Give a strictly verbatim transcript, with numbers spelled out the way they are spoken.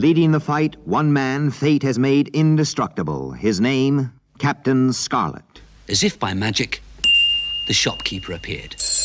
Leading the fight, one man fate has made indestructible. His name, Captain Scarlet. As if by magic, the shopkeeper appeared.